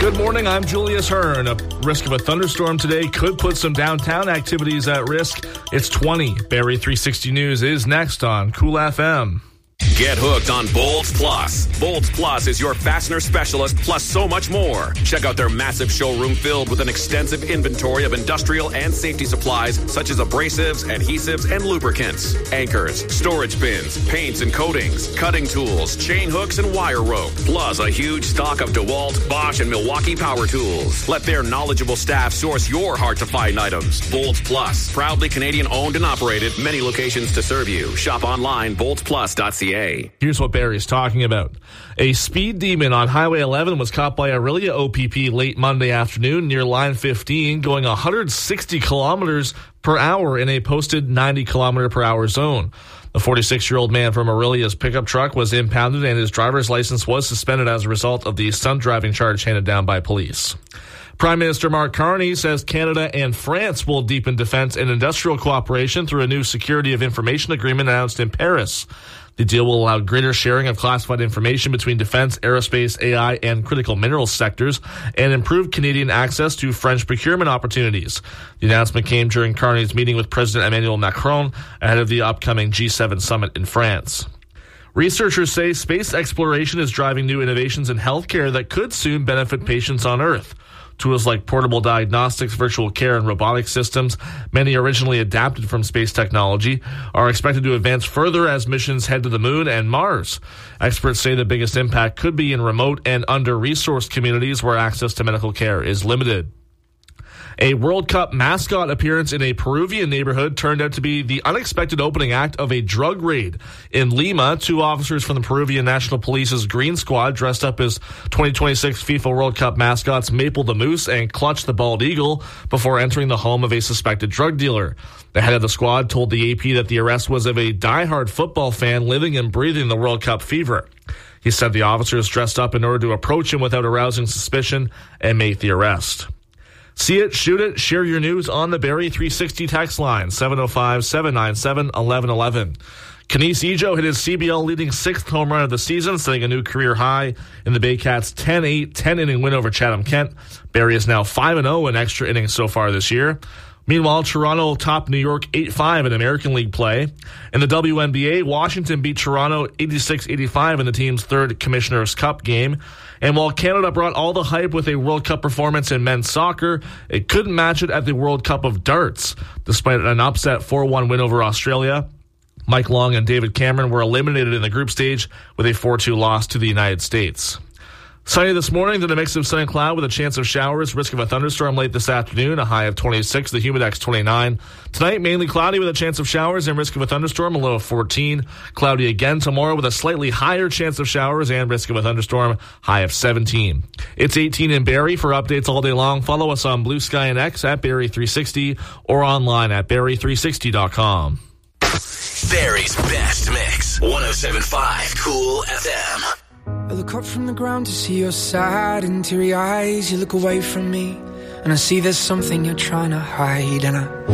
Good morning, I'm Julius Hearn. A risk of a thunderstorm today could put some downtown activities at risk. It's 20. Barrie 360 News is next on Cool FM. Get hooked on Bolts Plus. Bolts Plus is your fastener specialist, plus so much more. Check out their massive showroom filled with an extensive inventory of industrial and safety supplies such as abrasives, adhesives, and lubricants, anchors, storage bins, paints and coatings, cutting tools, chain hooks, and wire rope, plus a huge stock of DeWalt, Bosch, and Milwaukee power tools. Let their knowledgeable staff source your hard-to-find items. Bolts Plus, proudly Canadian-owned and operated, many locations to serve you. Shop online, boltsplus.ca. Here's what Barrie's talking about. A speed demon on Highway 11 was caught by Orillia OPP late Monday afternoon near Line 15, going 160 kilometers per hour in a posted 90 kilometer per hour zone. The 46-year-old man from Orillia's pickup truck was impounded and his driver's license was suspended as a result of the stunt driving charge handed down by police. Prime Minister Mark Carney says Canada and France will deepen defense and industrial cooperation through a new Security of Information Agreement announced in Paris. The deal will allow greater sharing of classified information between defense, aerospace, AI, and critical minerals sectors, and improve Canadian access to French procurement opportunities. The announcement came during Carney's meeting with President Emmanuel Macron ahead of the upcoming G7 summit in France. Researchers say space exploration is driving new innovations in healthcare that could soon benefit patients on Earth. Tools like portable diagnostics, virtual care, and robotic systems, many originally adapted from space technology, are expected to advance further as missions head to the Moon and Mars. Experts say the biggest impact could be in remote and under-resourced communities where access to medical care is limited. A World Cup mascot appearance in a Peruvian neighborhood turned out to be the unexpected opening act of a drug raid. In Lima, 2 officers from the Peruvian National Police's Green Squad dressed up as 2026 FIFA World Cup mascots Maple the Moose and Clutch the Bald Eagle before entering the home of a suspected drug dealer. The head of the squad told the AP that the arrest was of a diehard football fan living and breathing the World Cup fever. He said the officers dressed up in order to approach him without arousing suspicion and made the arrest. See it, shoot it, share your news on the Barrie 360 text line, 705-797-1111. Kenise Ejo hit his CBL leading 6th home run of the season, setting a new career high in the Baycats' 10-8, 10-inning win over Chatham-Kent. Barrie is now 5-0 in extra innings so far this year. Meanwhile, Toronto topped New York 8-5 in American League play. In the WNBA, Washington beat Toronto 86-85 in the team's 3rd Commissioner's Cup game. And while Canada brought all the hype with a World Cup performance in men's soccer, it couldn't match it at the World Cup of Darts. Despite an upset 4-1 win over Australia, Mike Long and David Cameron were eliminated in the group stage with a 4-2 loss to the United States. Sunny this morning, then a mix of sun and cloud with a chance of showers, risk of a thunderstorm late this afternoon, a high of 26, the humidex 29. Tonight, mainly cloudy with a chance of showers and risk of a thunderstorm, a low of 14. Cloudy again tomorrow with a slightly higher chance of showers and risk of a thunderstorm, high of 17. It's 18 in Barrie. For updates all day long, follow us on Blue Sky and X at Barrie 360 or online at Barrie360.com. Barrie's best mix, 107.5 Cool FM. I look up from the ground to see your sad and teary eyes. You look away from me and I see there's something you're trying to hide, and I